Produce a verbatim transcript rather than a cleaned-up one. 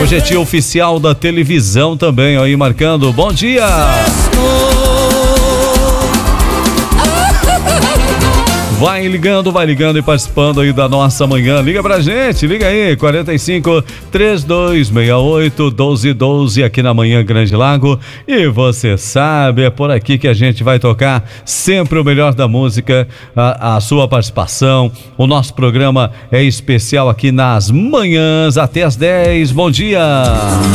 Hoje é dia oficial da televisão também, aí marcando. Bom dia! Vai ligando, vai ligando e participando aí da nossa manhã. Liga pra gente, liga aí, quarenta e cinco, trinta e dois, sessenta e oito, doze doze aqui na Manhã Grande Lago. E você sabe, é por aqui que a gente vai tocar sempre o melhor da música, a, a sua participação. O nosso programa é especial aqui nas manhãs até as dez. Bom dia!